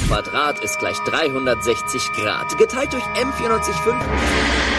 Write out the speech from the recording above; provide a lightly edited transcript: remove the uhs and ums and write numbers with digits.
Quadrat ist gleich 360 Grad. Geteilt durch M94,5